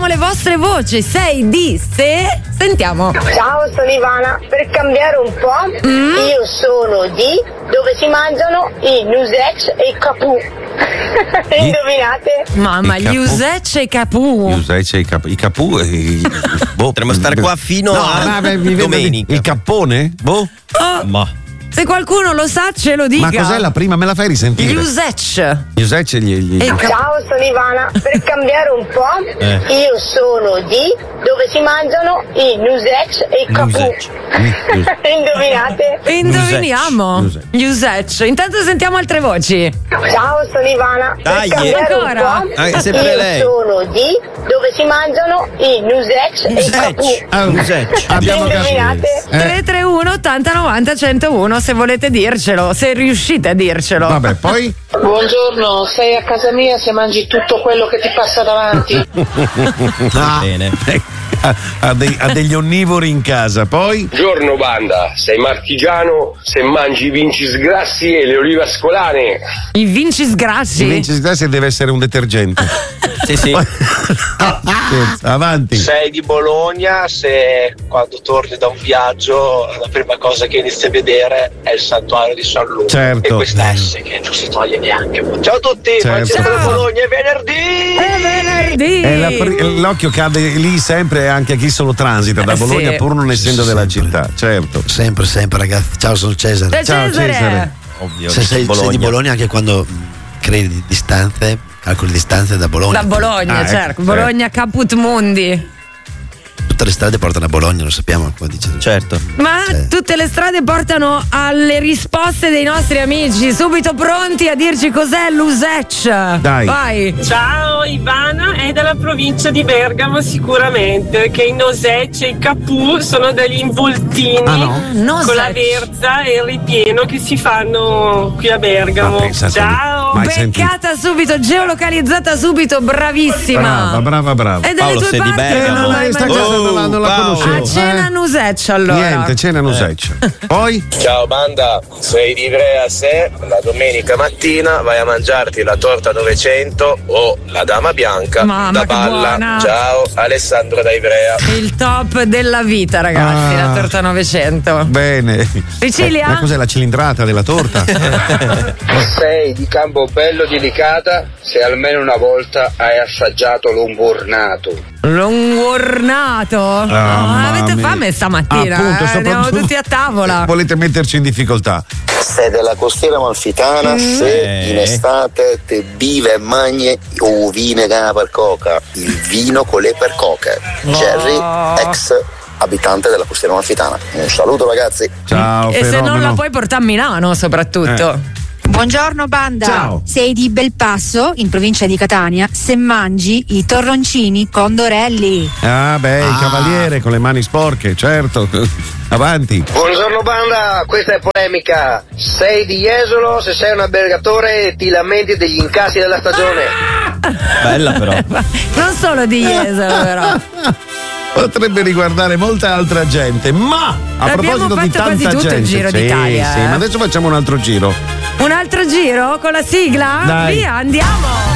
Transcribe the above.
le vostre voci. 6 di se. Sentiamo. Ciao, sono Ivana. Per cambiare un po', io sono di dove si mangiano i Nusec e i Capù. Indovinate? Mamma, gli Usec e i Capù. I Capù. Potremmo stare qua fino a domenica. Il cappone? Boh. Ma Se qualcuno lo sa, ce lo dica. Ma cos'è la prima? Me la fai risentire? Gli Usec. Gli Usec e gli... Ciao, sono Ivana. Per cambiare un po', io sono di dove si mangiano i Nusec e i Capù. Indovinate? Indoviniamo. Gli Usec. Intanto sentiamo altre voci. Ciao, sono Ivana. Dai, per cambiare ancora? un po', Ah, è sempre io lei. sono di dove si mangiano i Nusec e i Capù. Abbiamo Indovinate? 331 80 90 101 se volete dircelo, se riuscite a dircelo. Vabbè, poi? Buongiorno, sei a casa mia se mangi tutto quello che ti passa davanti. bene. Ha degli onnivori in casa, poi? Buongiorno banda, sei marchigiano se mangi i vincis grassi e le olive ascolane. I Vincis Grassi. Il Vincisgrassi deve essere un detergente. Sì. Avanti. Sei di Bologna se quando torni da un viaggio la prima cosa che inizi a vedere è il santuario di San Luca. Certo. E questa S che non si toglie neanche. Ciao a tutti, Certo. da Bologna, è venerdì! È venerdì. L'occhio cade lì sempre anche a chi solo transita da Bologna, sì. pur non essendo Sì, della sempre. città, certo. Sempre ragazzi. Ciao, sono Cesare. Ciao, Cesare. Ovvio. Se sei di Bologna anche quando crei distanze, calcoli distanze da Bologna. Da Bologna, ecco, certo. Bologna Caput Mundi. Tutte le strade portano a Bologna, lo sappiamo, come dice. Certo. Ma tutte le strade portano alle risposte dei nostri amici, subito pronti a dirci cos'è l'Usec. Dai. Vai. Ciao, Ivana è dalla provincia di Bergamo sicuramente, che i Nosec e i Capù sono degli involtini con la verza e il ripieno che si fanno qui a Bergamo. Ma pensa, Ciao! mai sentito. Beccata subito, geolocalizzata subito, bravissima. Brava. E dalle Paolo, tue sei di parti Bergamo. non l'hai Sta mai cosa non la Paolo. conoscevo. a cena Nusec allora. Niente, cena Nusec. Poi? Ciao banda, sei di Ivrea se la domenica mattina vai a mangiarti la torta 900 o la dama bianca Mamma, da che Balla. buona. Ciao, Alessandro da Ivrea. Il top della vita, ragazzi, la torta 900. Bene. Sicilia? Ma cos'è la cilindrata della torta? Sei di Campobello di Licata se almeno una volta hai assaggiato l'umburnato. L'ungornato? Avete mia. fame stamattina? Appunto, Andiamo soprattutto- tutti a tavola. Volete metterci in difficoltà? Sei della costiera amalfitana se in estate te vive e mangi o vino per coca, il vino con le per coche. Jerry, ex abitante della costiera amalfitana. Un saluto ragazzi. Ciao, E se non fenomeno. la puoi portare a Milano, soprattutto. Buongiorno banda. Ciao. Sei di Belpasso, in provincia di Catania, se mangi i torroncini condorelli. Il cavaliere con le mani sporche, certo. Avanti. Buongiorno banda, questa è polemica. Sei di Jesolo se sei un albergatore e ti lamenti degli incassi della stagione. Bella però. Non solo di Jesolo, però. Potrebbe riguardare molta altra gente, ma a Abbiamo proposito di fatto quasi tanta tutto il gente, giro sì, d'Italia, sì, ma adesso facciamo un altro giro. Un altro giro con la sigla? Dai. Via, andiamo!